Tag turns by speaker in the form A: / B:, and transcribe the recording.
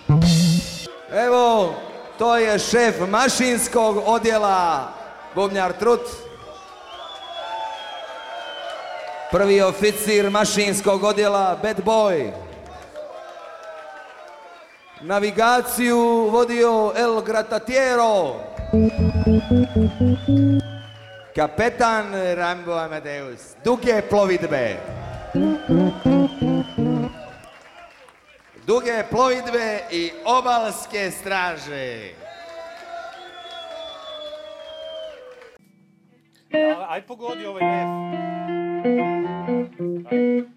A: Evo, to je šef mašinskog odjela, bubnjar Trut. Prvi oficir mašinskog odjela, Bad Boy. Navigaciju vodio El Gratatiero. Kapetan Rambo Amadeus. Duge plovidbe. Duge plovidbe i obalske straže.
B: Aj pogodi ovaj nef. Aj.